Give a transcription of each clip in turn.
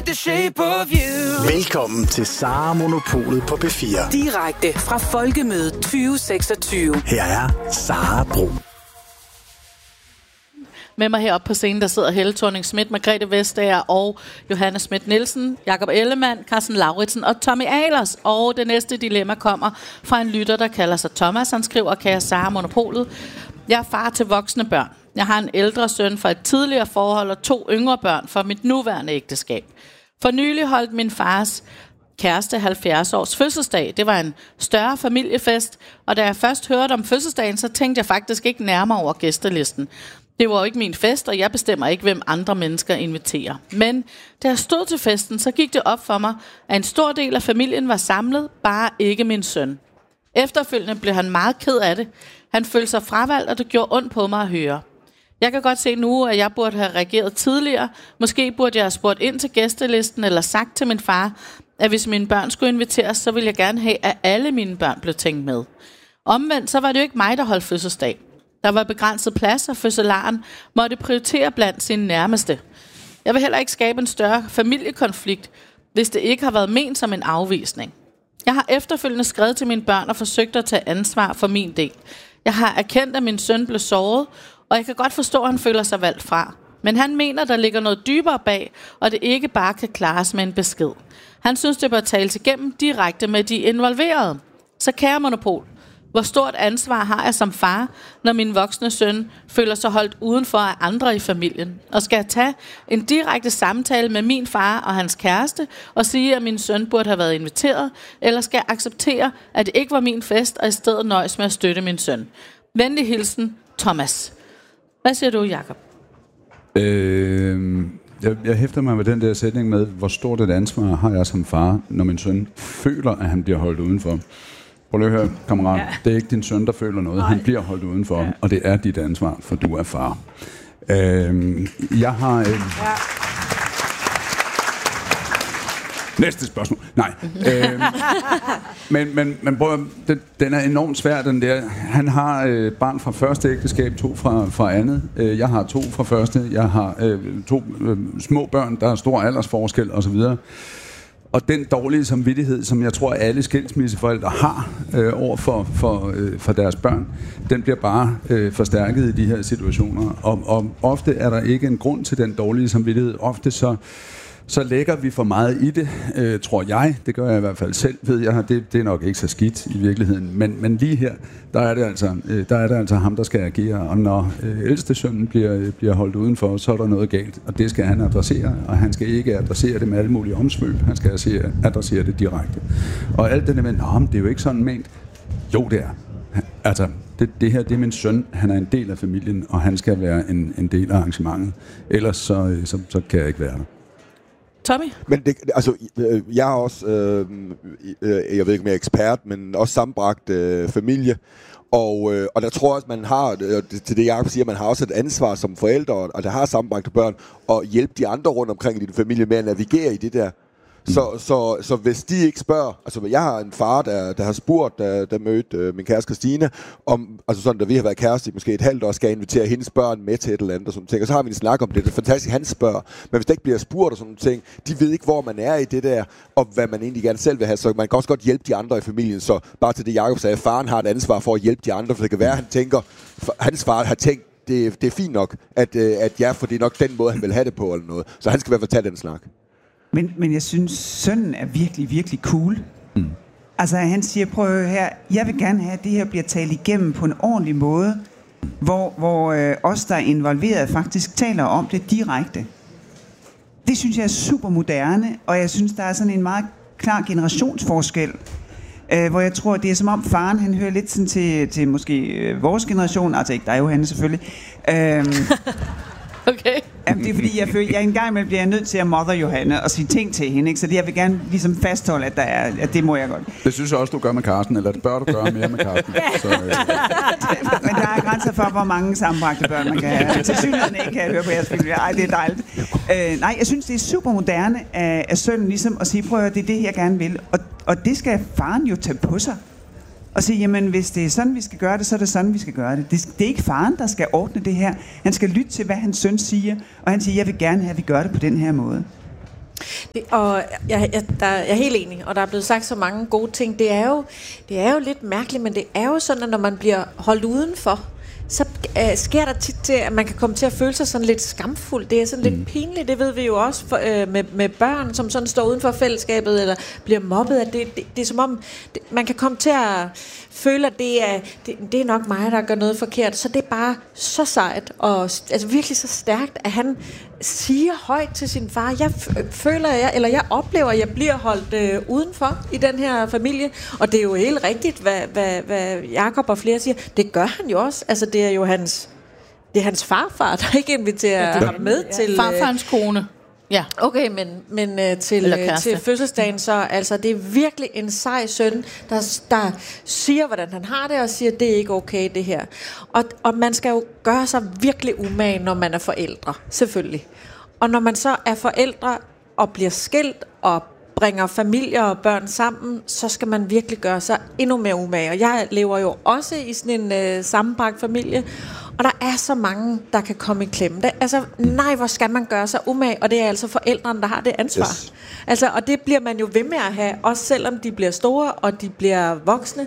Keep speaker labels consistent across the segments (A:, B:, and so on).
A: the shape of you.
B: Velkommen til Sara Monopolet på P4.
A: Direkte fra Folkemødet 2026.
B: Her er Sara Bro.
C: Med mig heroppe på scenen, der sidder Helle Thorning-Schmidt, Margrethe Vestager og Johanne Schmidt-Nielsen, Jakob Ellemann, Carsten Lauritsen og Tommy Ahlers. Og det næste dilemma kommer fra en lytter, der kalder sig Thomas. Han skriver, kære Sara Monopolet, jeg er far til voksne børn. Jeg har en ældre søn fra et tidligere forhold og 2 yngre børn fra mit nuværende ægteskab. For nylig holdt min fars kæreste 70 års fødselsdag. Det var en større familiefest, og da jeg først hørte om fødselsdagen, så tænkte jeg faktisk ikke nærmere over gæstelisten. Det var jo ikke min fest, og jeg bestemmer ikke, hvem andre mennesker inviterer. Men da jeg stod til festen, så gik det op for mig, at en stor del af familien var samlet, bare ikke min søn. Efterfølgende blev han meget ked af det. Han følte sig fravalgt, og det gjorde ondt på mig at høre. Jeg kan godt se nu, at jeg burde have reageret tidligere. Måske burde jeg have spurgt ind til gæstelisten, eller sagt til min far, at hvis mine børn skulle inviteres, så ville jeg gerne have, at alle mine børn blev tænkt med. Omvendt, så var det jo ikke mig, der holdt fødselsdag. Der var begrænset plads, og fødselaren måtte prioritere blandt sine nærmeste. Jeg vil heller ikke skabe en større familiekonflikt, hvis det ikke har været ment som en afvisning. Jeg har efterfølgende skrevet til mine børn og forsøgt at tage ansvar for min del. Jeg har erkendt, at min søn blev såret, og jeg kan godt forstå, at han føler sig valgt fra. Men han mener, der ligger noget dybere bag, og det ikke bare kan klares med en besked. Han synes, det bør tales igennem direkte med de involverede. Så kære Monopol, hvor stort ansvar har jeg som far, når min voksne søn føler sig holdt udenfor af andre i familien? Og skal jeg tage en direkte samtale med min far og hans kæreste og sige, at min søn burde have været inviteret? Eller skal jeg acceptere, at det ikke var min fest, og i stedet nøjes med at støtte min søn? Venlig hilsen, Thomas. Hvad siger du, Jakob?
D: Jeg hæfter mig med den der sætning med, hvor stort et ansvar har jeg som far, når min søn føler, at han bliver holdt udenfor. Prøv lige at høre, kammerat. Ja. Det er ikke din søn, der føler noget. Han bliver holdt udenfor, og det er dit ansvar, for du er far. Jeg har... Næste spørgsmål. Nej. Men prøv, den er enormt svær, den der. Han har barn fra første ægteskab, 2 fra andet. Jeg har 2 fra første. Jeg har 2 små børn, der er stor aldersforskel osv. Og den dårlige samvittighed, som jeg tror, alle skilsmisseforældre har over for deres børn, den bliver bare forstærket i de her situationer. Og ofte er der ikke en grund til den dårlige samvittighed. Ofte så lægger vi for meget i det, tror jeg. Det gør jeg i hvert fald selv, ved jeg. Det er nok ikke så skidt i virkeligheden. Men lige her, der er det altså ham, der skal agere. Og når ældste sønnen bliver holdt udenfor, så er der noget galt. Og det skal han adressere. Og han skal ikke adressere det med alle mulige omsvøb. Han skal adressere det direkte. Og alt det der med, det er jo ikke sådan ment. Jo, det er. Altså, det her, det er min søn. Han er en del af familien, og han skal være en del af arrangementet. Ellers så kan jeg ikke være der.
C: Tommy?
E: Men jeg er også, jeg ved ikke om jeg er ekspert, men også sammenbragt familie. Og der tror jeg også, man har, til det Jacob siger, man har også et ansvar som forældre, og der har sammenbragte børn, og hjælpe de andre rundt omkring i din familie med at navigere i det der. Så hvis de ikke spørger, altså jeg har en far, der har spurgt, der mødte min kæreste Christina, om, altså sådan, da vi har været kæreste i måske et halvt år, skal jeg invitere hendes børn med til et eller andet og sådan ting, og så har vi en snak om det, det er fantastisk, han spørger, men hvis der ikke bliver spurgt og sådan ting, de ved ikke, hvor man er i det der, og hvad man egentlig gerne selv vil have, så man kan også godt hjælpe de andre i familien, så bare til det Jacob sagde, faren har et ansvar for at hjælpe de andre, for det kan være, han tænker, hans far har tænkt, det er fint nok, at for det er nok den måde, han vil have det på eller noget, så han skal i hvert fald tage den snak.
F: Men jeg synes, sønnen er virkelig, virkelig cool. Altså, han siger, prøv her, jeg vil gerne have, at det her bliver talt igennem på en ordentlig måde, hvor os, der er involveret, faktisk taler om det direkte. Det synes jeg er super moderne, og jeg synes, der er sådan en meget klar generationsforskel, hvor jeg tror, det er som om faren, han hører lidt sådan til måske vores generation, altså ikke dig, Johanne, selvfølgelig.
C: Okay.
F: Jamen, det er fordi, jeg føler, jeg en gang imellem bliver nødt til at mother Johanne og sige ting til hende, ikke? Så det, jeg vil gerne ligesom fastholde, at det må jeg godt.
D: Det synes jeg også, du gør med Carsten, eller det bør du gøre mere med Carsten.
F: Men der er grænser for, hvor mange sammenbragte børn man kan have. Til synligheden ikke kan jeg høre på jeres film. Ej, det er dejligt. Nej, jeg synes, det er super moderne af sønnen ligesom at sige, prøv at det er det, jeg gerne vil. Og det skal faren jo tage på sig. Og sige, jamen hvis det er sådan, vi skal gøre det, så er det sådan, vi skal gøre det. Det er ikke faren, der skal ordne det her. Han skal lytte til, hvad hans søn siger, og han siger, jeg vil gerne have, at vi gør det på den her måde.
G: Og jeg er helt enig, og der er blevet sagt så mange gode ting. Det er jo lidt mærkeligt, men det er jo sådan, at når man bliver holdt udenfor, så sker der tit til, at man kan komme til at føle sig sådan lidt skamfuld. Det er sådan lidt pinligt, det ved vi jo også med børn, som sådan står uden for fællesskabet, eller bliver mobbet. At det er som om, man kan komme til at føle, at det er nok mig, der gør noget forkert. Så det er bare så sejt, og altså virkelig så stærkt, at han siger højt til sin far, jeg oplever, at jeg bliver holdt udenfor i den her familie. Og det er jo helt rigtigt, hvad Jakob og flere siger. Det gør han jo også. Altså, det er jo hans farfar, der ikke inviterer ham med til...
C: Farfarens kone. Ja.
G: Okay, men til fødselsdagen, så altså, det er virkelig en sej søn, der siger, hvordan han har det, og siger, det er ikke okay, det her. Og man skal jo gøre sig virkelig umage, når man er forældre, selvfølgelig. Og når man så er forældre og bliver skilt og bringer familier og børn sammen, så skal man virkelig gøre sig endnu mere umage. Og jeg lever jo også i sådan en sammenbragt familie, og der er så mange, der kan komme i klemme. Hvor skal man gøre sig umage? Og det er altså forældrene, der har det ansvar. Yes. Altså, og det bliver man jo ved med at have, også selvom de bliver store, og de bliver voksne.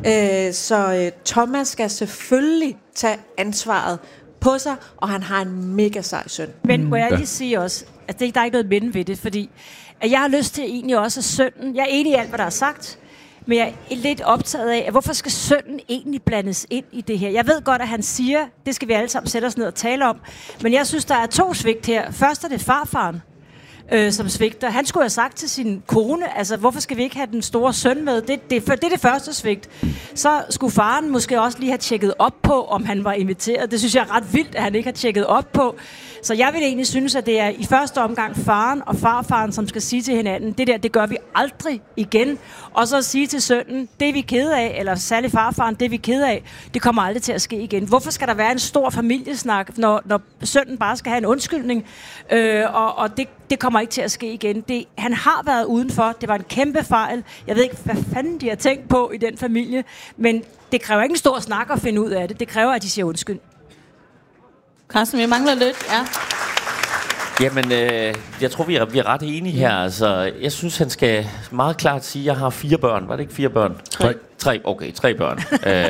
G: Så Thomas skal selvfølgelig tage ansvaret på sig, og han har en mega sej søn.
H: Men må jeg lige sige også, at der er ikke noget minde ved det, fordi at jeg har lyst til egentlig også, at sønnen, jeg er enig i alt, hvad der er sagt, men jeg er lidt optaget af, at hvorfor skal sønnen egentlig blandes ind i det her? Jeg ved godt, at han siger, det skal vi alle sammen sætte os ned og tale om, men jeg synes, der er 2 svigt her. Først er det farfaren, som svigter. Han skulle have sagt til sin kone, altså hvorfor skal vi ikke have den store søn med? Det er det første svigt. Så skulle faren måske også lige have tjekket op på, om han var inviteret. Det synes jeg er ret vildt, at han ikke har tjekket op på. Så jeg vil egentlig synes, at det er i første omgang faren og farfaren, som skal sige til hinanden, det gør vi aldrig igen. Og så sige til sønnen, det er vi kede af, eller særligt farfaren, det er vi kede af, det kommer aldrig til at ske igen. Hvorfor skal der være en stor familiesnak, når sønnen bare skal have en undskyldning, og det kommer ikke til at ske igen. Han har været udenfor, det var en kæmpe fejl. Jeg ved ikke, hvad fanden de har tænkt på i den familie, men det kræver ikke en stor snak at finde ud af det. Det kræver, at de siger undskyld.
C: Carsten, vi mangler lidt, ja.
I: Jamen, jeg tror, vi er ret enige her. Altså, jeg synes, han skal meget klart sige, at jeg har 4 børn. Var det ikke 4 børn? 3. Okay, 3 børn.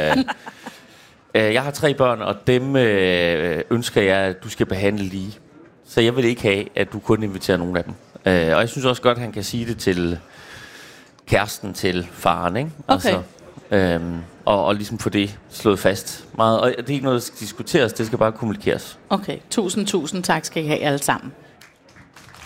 I: Jeg har 3 børn, og dem ønsker jeg, at du skal behandle lige. Så jeg vil ikke have, at du kun inviterer nogen af dem. Og jeg synes også godt, at han kan sige det til kæresten til faren, ikke?
C: Okay.
I: Altså, og ligesom få det slået fast meget. Og det er ikke noget, der skal diskuteres, det skal bare kommunikeres.
C: Okay, tusind tak skal I have alle sammen.